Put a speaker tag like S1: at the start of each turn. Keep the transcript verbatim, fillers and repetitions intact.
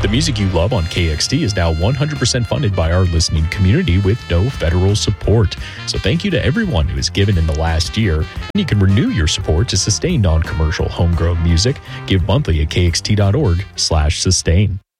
S1: The music you love on K X T is now one hundred percent funded by our listening community with no federal support. So thank you to everyone who has given in the last year. And you can renew your support to sustain non-commercial homegrown music. Give monthly at kxt.org slash sustain.